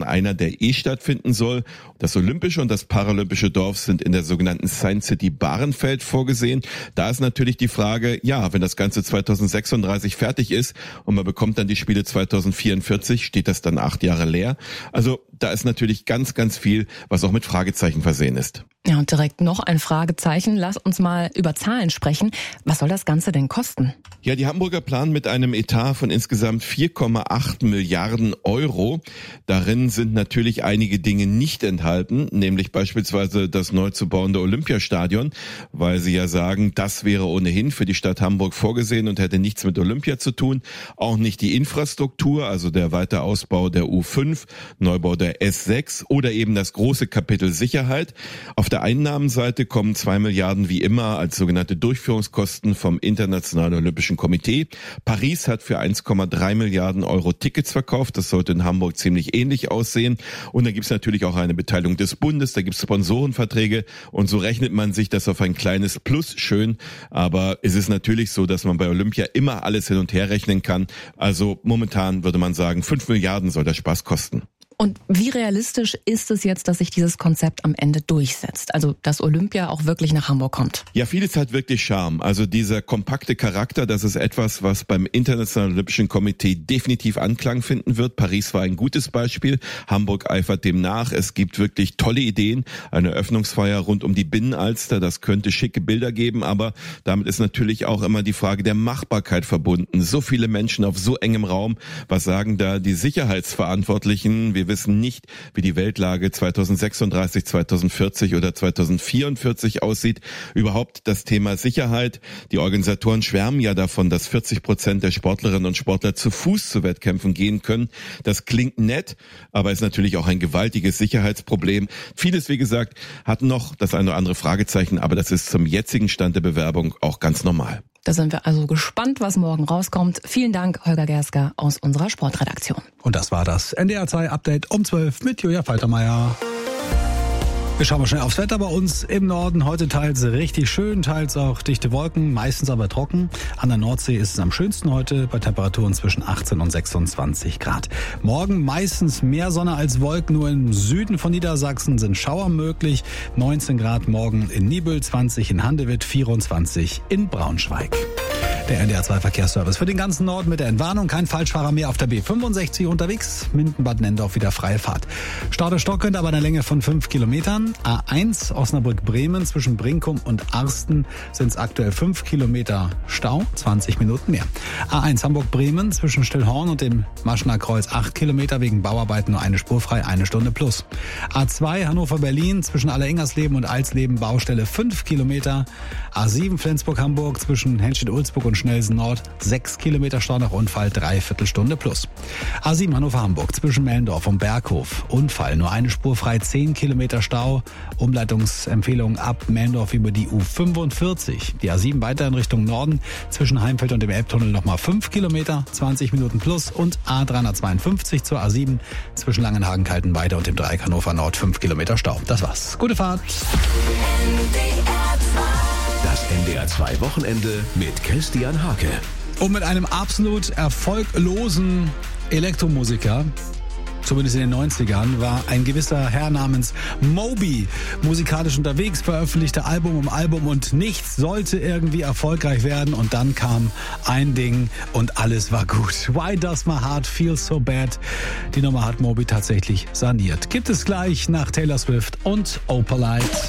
einer, der stattfinden soll. Das Olympische und das Paralympische Dorf sind in der sogenannten Science City Bahrenfeld vorgesehen. Da ist natürlich die Frage, ja, wenn das Ganze 2036 fertig ist und man bekommt dann die Spiele 2044, steht das dann 8 Jahre leer? Also da ist natürlich ganz, ganz viel, was auch mit Fragezeichen versehen ist. Ja, und direkt noch ein Fragezeichen. Lass uns mal über Zahlen sprechen. Was soll das Ganze denn kosten? Ja, die Hamburger planen mit einem Etat von insgesamt 4,8 Milliarden Euro. Darin sind natürlich einige Dinge nicht enthalten, nämlich beispielsweise das neu zu bauende Olympiastadion, weil sie ja sagen, das wäre ohnehin für die Stadt Hamburg vorgesehen und hätte nichts mit Olympia zu tun. Auch nicht die Infrastruktur, also der Weiterausbau der U5, Neubau der S6 oder eben das große Kapitel Sicherheit. Auf der Einnahmenseite kommen 2 Milliarden wie immer als sogenannte Durchführungskosten vom Internationalen Olympischen Komitee. Paris hat für 1,3 Milliarden Euro Tickets verkauft. Das sollte in Hamburg ziemlich ähnlich aussehen. Und dann gibt es natürlich auch eine Beteiligung des Bundes, da gibt es Sponsorenverträge und so rechnet man sich das auf ein kleines Plus schön. Aber es ist natürlich so, dass man bei Olympia immer alles hin und her rechnen kann. Also momentan würde man sagen, 5 Milliarden soll der Spaß kosten. Und wie realistisch ist es jetzt, dass sich dieses Konzept am Ende durchsetzt? Also, dass Olympia auch wirklich nach Hamburg kommt? Ja, vieles hat wirklich Charme. Also dieser kompakte Charakter, das ist etwas, was beim Internationalen Olympischen Komitee definitiv Anklang finden wird. Paris war ein gutes Beispiel. Hamburg eifert dem nach. Es gibt wirklich tolle Ideen. Eine Eröffnungsfeier rund um die Binnenalster, das könnte schicke Bilder geben, aber damit ist natürlich auch immer die Frage der Machbarkeit verbunden. So viele Menschen auf so engem Raum. Was sagen da die Sicherheitsverantwortlichen? Wir wissen nicht, wie die Weltlage 2036, 2040 oder 2044 aussieht. Überhaupt das Thema Sicherheit. Die Organisatoren schwärmen ja davon, dass 40% der Sportlerinnen und Sportler zu Fuß zu Wettkämpfen gehen können. Das klingt nett, aber ist natürlich auch ein gewaltiges Sicherheitsproblem. Vieles, wie gesagt, hat noch das eine oder andere Fragezeichen, aber das ist zum jetzigen Stand der Bewerbung auch ganz normal. Da sind wir also gespannt, was morgen rauskommt. Vielen Dank, Holger Gersker aus unserer Sportredaktion. Und das war das NDR 2 Update um 12 mit Julia Faltermeier. Wir schauen mal schnell aufs Wetter bei uns im Norden. Heute teils richtig schön, teils auch dichte Wolken, meistens aber trocken. An der Nordsee ist es am schönsten heute bei Temperaturen zwischen 18 und 26 Grad. Morgen meistens mehr Sonne als Wolken, nur im Süden von Niedersachsen sind Schauer möglich. 19 Grad morgen in Nibel, 20 in Handewitt, 24 in Braunschweig. Der NDR 2 Verkehrsservice für den ganzen Norden mit der Entwarnung. Kein Falschfahrer mehr auf der B65 unterwegs. Minden-Bad Nendorf wieder freie Fahrt. Stau der Stockend aber eine Länge von 5 Kilometern. A1 Osnabrück-Bremen zwischen Brinkum und Arsten sind es aktuell 5 Kilometer Stau, 20 Minuten mehr. A1 Hamburg-Bremen zwischen Stillhorn und dem Maschener Kreuz 8 Kilometer wegen Bauarbeiten nur eine Spur frei, 1 Stunde plus. A2 Hannover-Berlin zwischen Aller-Ingersleben und Alsleben Baustelle 5 Kilometer. A7 Flensburg-Hamburg zwischen Henstedt-Ulzburg und Schnelsen Nord 6 Kilometer Stau nach Unfall, 3/4 Stunde plus. A7 Hannover-Hamburg zwischen Mellendorf und Berghof. Unfall, nur eine Spur frei, 10 Kilometer Stau. Umleitungsempfehlung ab Mellendorf über die U45. Die A7 weiter in Richtung Norden zwischen Heimfeld und dem Elbtunnel nochmal 5 Kilometer, 20 Minuten plus. Und A352 zur A7 zwischen Langenhagen-Kaltenweide und dem Dreieck Hannover Nord 5 Kilometer Stau. Das war's. Gute Fahrt. Das NDR 2 Wochenende mit Christian Hake. Und mit einem absolut erfolglosen Elektromusiker, zumindest in den 90ern, war ein gewisser Herr namens Moby musikalisch unterwegs, veröffentlichte Album um Album und nichts sollte irgendwie erfolgreich werden. Und dann kam ein Ding und alles war gut. Why Does My Heart Feel So Bad? Die Nummer hat Moby tatsächlich saniert. Gibt es gleich nach Taylor Swift und Opalite.